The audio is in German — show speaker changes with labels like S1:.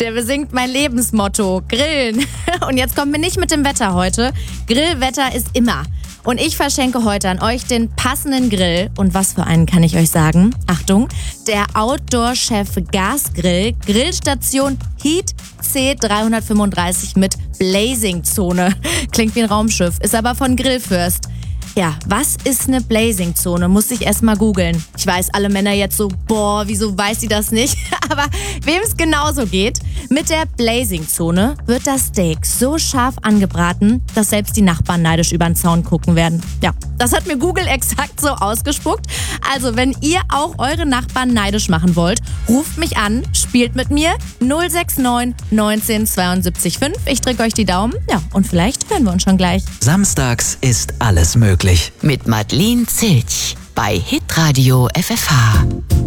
S1: Der besingt mein Lebensmotto, Grillen. Und jetzt kommt mir nicht mit dem Wetter heute. Grillwetter ist immer. Und ich verschenke heute an euch den passenden Grill. Und was für einen kann ich euch sagen? Achtung, der Outdoor Chef Gasgrill, Grillstation Heat C335 mit Blazing-Zone. Klingt wie ein Raumschiff, ist aber von Grillfürst. Ja, was ist eine Blazing-Zone? Muss ich erst mal googeln. Ich weiß, alle Männer jetzt so, boah, wieso weiß sie das nicht? Aber wem es genauso geht, mit der Blazing-Zone wird das Steak so scharf angebraten, dass selbst die Nachbarn neidisch über den Zaun gucken werden. Ja, das hat mir Google exakt so ausgespuckt. Also, wenn ihr auch eure Nachbarn neidisch machen wollt, ruft mich an, spielt mit mir 069 19 72 5. Ich drücke euch die Daumen. Ja, und vielleicht hören wir uns schon gleich.
S2: Samstags ist alles möglich.
S3: Mit Madeleine Zilch bei Hitradio FFH.